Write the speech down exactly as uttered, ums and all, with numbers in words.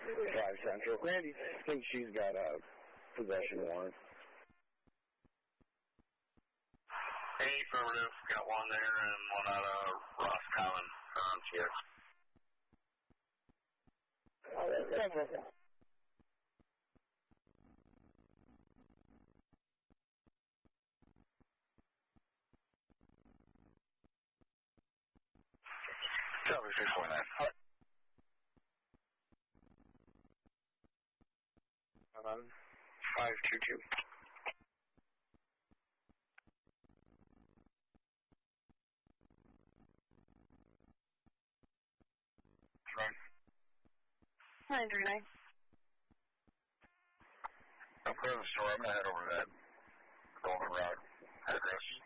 five Central. Randy thinks she's got a possession warrant. Hey, affirmative. Got one there and one out of Roscommon on T X. Central. Copy six four nine. Um, five two two. Right. nine three nine. I'm going to the store. I'm going to head over to that Golden Rock address.